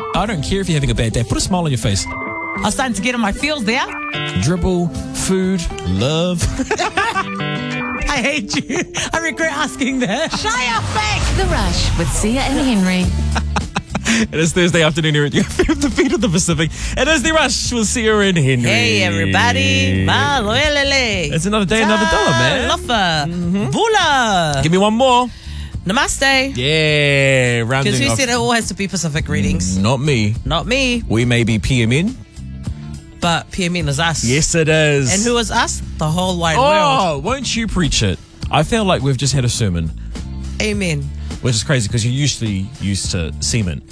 I don't care if you're having a bad day. Put a smile on your face. I was starting to get in my feels there. Dribble, food, love. I hate you. I regret asking that. Shut your face. The Rush with Sia and Henry. It is Thursday afternoon here at the Beat of the Pacific. It is The Rush with Sia and Henry. Hey, everybody. Maloelele. It's another day, another dollar, man. Lofa. Bula. Give me one more. Namaste. Yeah, rounding Because who off. said it all has to be Pacific readings? Not me. Not me, We may be PMN. but PMN is us. Yes, it is. And who is us? The whole wide world. Oh, won't you preach it? I feel like we've just had a sermon, Amen. which is crazy because you're usually used to semen.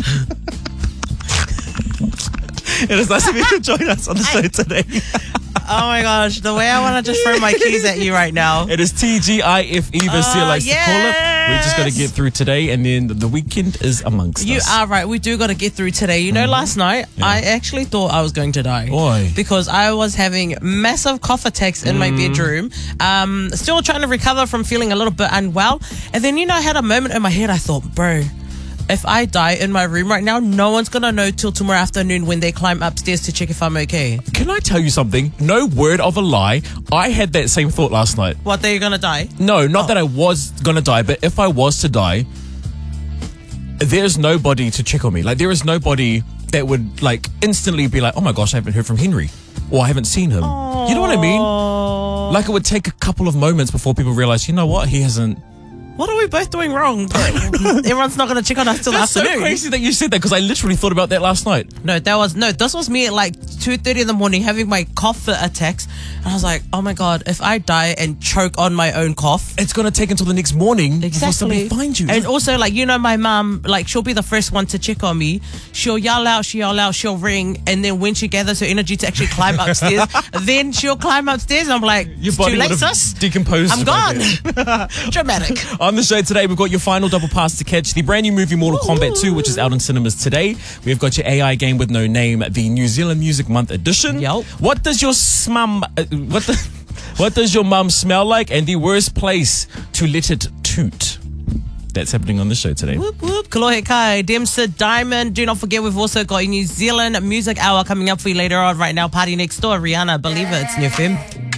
It is nice of you to join us on the show today. Oh my gosh, the way I want to just throw my keys at you right now. It is TGIFE, Sia likes to call it. We just got to get through today, and then the weekend is amongst You us. are right. We do got to get through today. You know, last night, I actually thought I was going to die. Why? Because I was having massive cough attacks in my bedroom. Still trying to recover from feeling a little bit unwell. And then, I had a moment in my head. I thought, bro, if I die in my room right now, no one's going to know till tomorrow afternoon when they climb upstairs to check if I'm okay. Can I tell you something? No word of a lie. I had that same thought last night. What, that you're going to die? No, not that I was going to die, but if I was to die, there's nobody to check on me. Like, there is nobody that would, like, instantly be like, oh my gosh, I haven't heard from Henry. Or I haven't seen him. You know what I mean? Like, it would take a couple of moments before people realize, you know what, he hasn't. What are we both doing wrong? Everyone's not going to check on us till the That's so afternoon. crazy that you said that because I literally thought about that last night. This was me at like 2:30 in the morning having my cough attacks. And I was like, oh my God, if I die and choke on my own cough. It's going to take until the next morning before somebody finds you. And also, like, my mom, like, she'll be the first one to check on me. She'll yell out, she'll ring. And then when she gathers her energy to actually climb upstairs, then she'll climb upstairs. And I'm like, Your it's body too late, would have sis. decomposed. I'm gone. Dramatic. On the show today, we've got your final double pass to catch the brand new movie Mortal Kombat 2, which is out in cinemas today. We've got your AI game with no name, the New Zealand Music Month edition. Yup. What does your what does your mum smell like? And the worst place to let it toot. That's happening on the show today. Whoop, whoop. Kalohe kai. Dempsey Diamond. Do not forget, we've also got a New Zealand Music Hour coming up for you later on. Right now, Party Next Door, Rihanna, Believe It, it's New FM.